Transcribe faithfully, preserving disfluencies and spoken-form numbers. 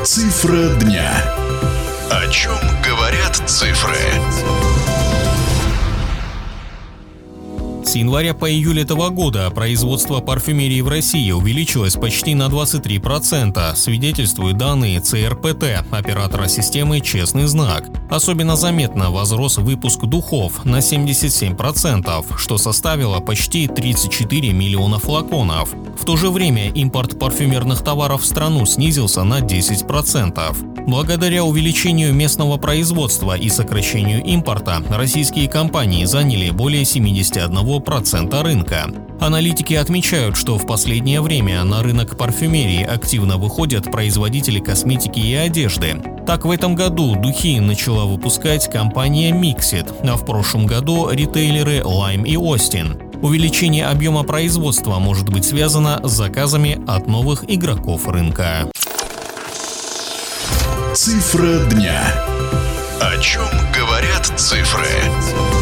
Цифра дня. О чем говорят цифры? С января по июль этого года производство парфюмерии в России увеличилось почти на двадцать три процента, свидетельствуют данные цэ эр пэ тэ, оператора системы «Честный знак». Особенно заметно возрос выпуск духов на семьдесят семь процентов, что составило почти тридцать четыре миллиона флаконов. В то же время импорт парфюмерных товаров в страну снизился на десять процентов. Благодаря увеличению местного производства и сокращению импорта, российские компании заняли более семьдесят один процент рынка. Аналитики отмечают, что в последнее время на рынок парфюмерии активно выходят производители косметики и одежды. Так, в этом году духи начала выпускать компания Mixit, а в прошлом году ритейлеры Lime и Austin. Увеличение объема производства может быть связано с заказами от новых игроков рынка. Цифра дня. О чем говорят цифры?